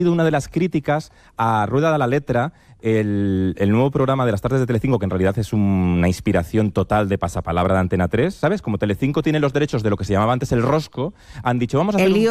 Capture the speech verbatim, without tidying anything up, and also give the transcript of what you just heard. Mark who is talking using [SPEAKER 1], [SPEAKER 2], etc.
[SPEAKER 1] una de las críticas a Rueda de la Letra, el, el nuevo programa de las tardes de Telecinco, que en realidad es un, una inspiración total de Pasapalabra de Antena tres, ¿sabes? Como Telecinco tiene los derechos de lo que se llamaba antes el Rosco, han dicho, vamos a hacer...
[SPEAKER 2] El
[SPEAKER 1] un...